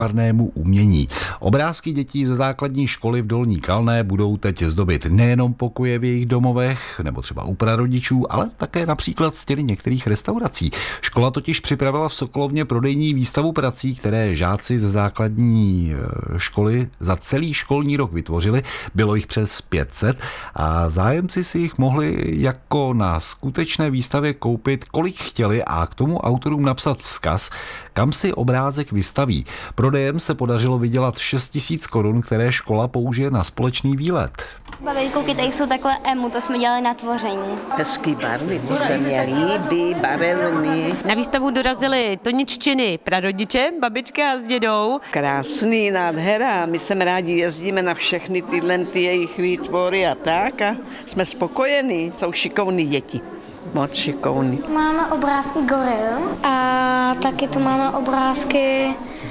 výtvarnému umění. Obrázky dětí ze základní školy v Dolní Kalné budou teď zdobit nejenom pokoje v jejich domovech nebo třeba u prarodičů, ale také například stěny některých restaurací. Škola totiž připravila v Sokolovně prodejní výstavu prací, které žáci ze základní školy za celý školní rok vytvořili. Bylo jich přes 500 a zájemci si jich mohli jako na skutečné výstavě koupit, kolik chtěli, a k tomu autorům napsat vzkaz, kam si obrázek vystaví. Prodejem se podařilo vydělat 6 000 korun, které škola použije na společný výlet. Babičky, tady jsou takhle emu, to jsme dělali na tvoření. Hezký barvy, to se mě líbí, barevný. Na výstavu dorazili toniččiny prarodiče, babička s dědou. Krásný, nádhera, my jsme rádi jezdíme na všechny tyhle jejich výtvory a tak a jsme spokojení, jsou šikovní děti. Moc šikovný. Máme obrázky goril a taky tu máme obrázky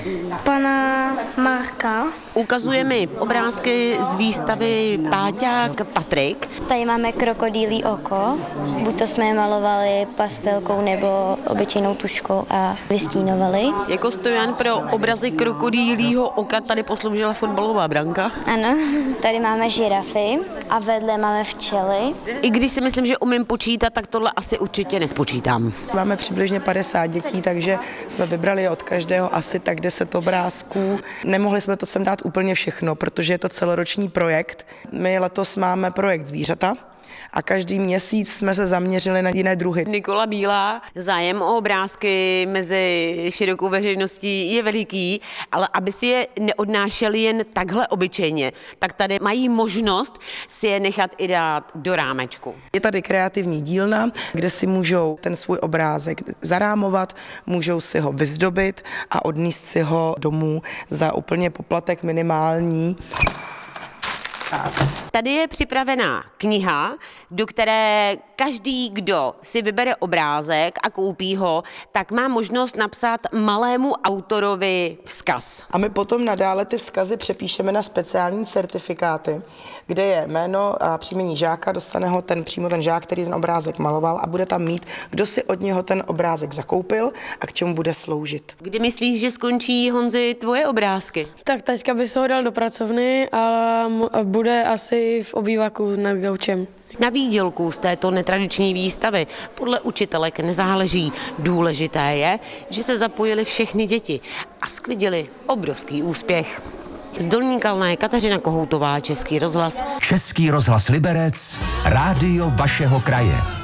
pana Marka. Ukazuje mi obrázky z výstavy Páťák Patrik. Tady máme krokodýlí oko, buď to jsme je malovali pastelkou nebo obyčejnou tuškou a vystínovali. Jako stojan pro obrazy krokodýlího oka tady posloužila fotbalová branka. Ano, tady máme žirafy a vedle máme včely. I když si myslím, že umím počítat, tak tohle asi určitě nespočítám. Máme přibližně 50 dětí, takže jsme vybrali od každého asi tak 10 obrázků. Nemohli jsme to sem dát úplně všechno, protože je to celoroční projekt. My letos máme projekt zvířata a každý měsíc jsme se zaměřili na jiné druhy. Nikola Bílá, zájem o obrázky mezi širokou veřejností je veliký, ale aby si je neodnášeli jen takhle obyčejně, tak tady mají možnost si je nechat i dát do rámečku. Je tady kreativní dílna, kde si můžou ten svůj obrázek zarámovat, můžou si ho vyzdobit a odníst si ho domů za úplně poplatek minimální. Tady je připravená kniha, do které každý, kdo si vybere obrázek a koupí ho, tak má možnost napsat malému autorovi vzkaz. A my potom nadále ty vzkazy přepíšeme na speciální certifikáty, kde je jméno a příjmení žáka, dostane ho přímo ten žák, který ten obrázek maloval, a bude tam mít, kdo si od něho ten obrázek zakoupil a k čemu bude sloužit. Kdy myslíš, že skončí, Honzi, tvoje obrázky? Tak teďka by se ho dal do pracovny a bude asi v obývaku nad gaučem. Na výdělku z této netradiční výstavy podle učitelek nezáleží. Důležité je, že se zapojily všechny děti a sklidili obrovský úspěch. Z Dolní Kalné Kateřina Kohoutová, Český rozhlas. Český rozhlas Liberec, rádio vašeho kraje.